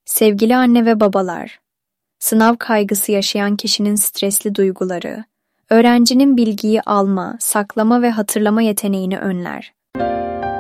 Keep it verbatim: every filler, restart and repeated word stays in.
Sevgili anne ve babalar, sınav kaygısı yaşayan kişinin stresli duyguları, öğrencinin bilgiyi alma, saklama ve hatırlama yeteneğini önler.